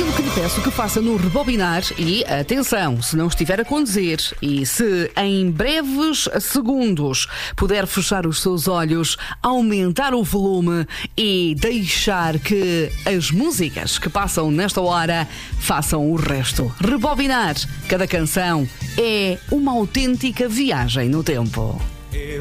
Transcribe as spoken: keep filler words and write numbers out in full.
Aquilo que lhe peço que faça no rebobinar e, atenção, se não estiver a conduzir e se em breves segundos puder fechar os seus olhos, aumentar o volume e deixar que as músicas que passam nesta hora façam o resto. Rebobinar. Cada canção é uma autêntica viagem no tempo.